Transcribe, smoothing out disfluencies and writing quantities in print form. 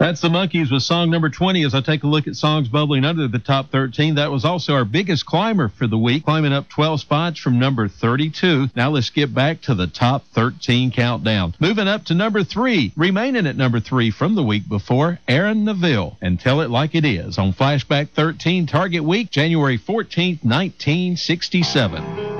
That's the Monkees with song number 20. As I take a look at songs bubbling under the top 13, that was also our biggest climber for the week, climbing up 12 spots from number 32. Now let's get back to the top 13 countdown. Moving up to number 3, remaining at number 3 from the week before, Aaron Neville, and Tell It Like It Is on Flashback 13, Target Week, January 14th, 1967.